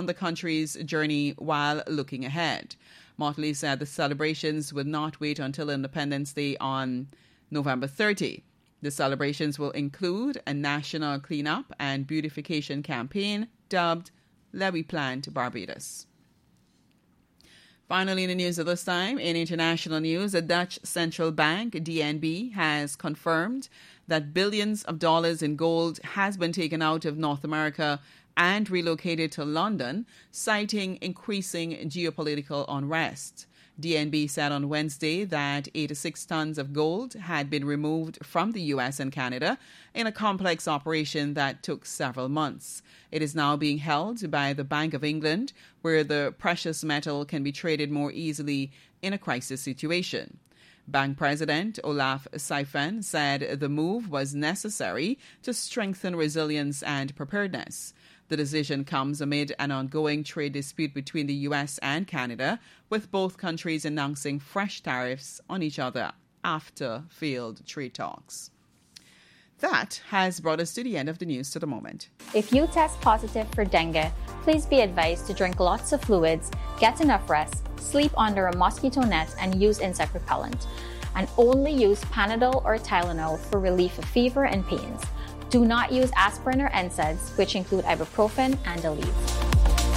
the country's journey while looking ahead. Motley said the celebrations would not wait until Independence Day on November 30. The celebrations will include a national cleanup and beautification campaign dubbed Levy Plant Barbados. Finally, in the news at this time, in international news, the Dutch central bank, DNB, has confirmed that billions of dollars in gold has been taken out of North America and relocated to London, citing increasing geopolitical unrest. DNB said on Wednesday that 86 tons of gold had been removed from the U.S. and Canada in a complex operation that took several months. It is now being held by the Bank of England, where the precious metal can be traded more easily in a crisis situation. Bank President Olaf Seifen said the move was necessary to strengthen resilience and preparedness. The decision comes amid an ongoing trade dispute between the U.S. and Canada, with both countries announcing fresh tariffs on each other after failed trade talks. That has brought us to the end of the news to the moment. If you test positive for dengue, please be advised to drink lots of fluids, get enough rest, sleep under a mosquito net, and use insect repellent. And only use Panadol or Tylenol for relief of fever and pains. Do not use aspirin or NSAIDs, which include ibuprofen and Aleve.